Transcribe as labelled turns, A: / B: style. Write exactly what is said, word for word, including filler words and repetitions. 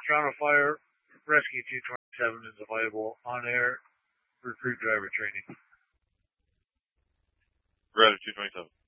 A: Toronto Fire Rescue two twenty-seven is available on air recruit driver training.
B: Gravity two twenty-seven.